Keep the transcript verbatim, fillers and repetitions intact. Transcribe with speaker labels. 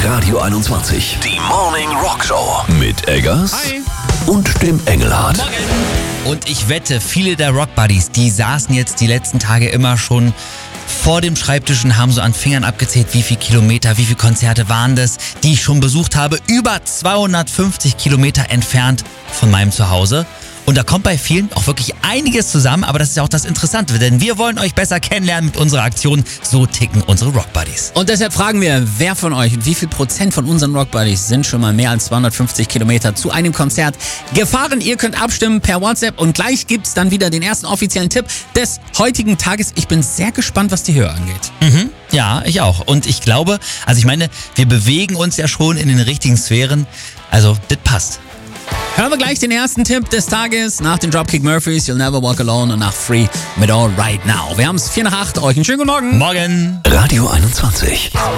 Speaker 1: Radio einundzwanzig. Die Morning Rock Show. Mit Eggers.
Speaker 2: Hi.
Speaker 1: Und dem Engelhardt.
Speaker 2: Morgen. Und ich wette, viele der Rock Buddies, die saßen jetzt die letzten Tage immer schon vor dem Schreibtisch und haben so an Fingern abgezählt, wie viele Kilometer, wie viele Konzerte waren das, die ich schon besucht habe. Über zweihundertfünfzig Kilometer entfernt von meinem Zuhause. Und da kommt bei vielen auch wirklich einiges zusammen, aber das ist ja auch das Interessante, denn wir wollen euch besser kennenlernen mit unserer Aktion. So ticken unsere Rock Buddies.
Speaker 3: Und deshalb fragen wir, wer von euch und wie viel Prozent von unseren Rock Buddies sind schon mal mehr als zweihundertfünfzig Kilometer zu einem Konzert gefahren? Ihr könnt abstimmen per WhatsApp und gleich gibt's dann wieder den ersten offiziellen Tipp des heutigen Tages. Ich bin sehr gespannt, was die Höhe angeht.
Speaker 2: Mhm. Ja, ich auch. Und ich glaube, also ich meine, wir bewegen uns ja schon in den richtigen Sphären. Also, das passt.
Speaker 3: Hören wir gleich den ersten Tipp des Tages nach den Dropkick Murphys, You'll Never Walk Alone und nach Free mit All Right Now. Wir haben es vier nach acht. Euch einen schönen guten Morgen.
Speaker 2: Morgen.
Speaker 1: Radio einundzwanzig.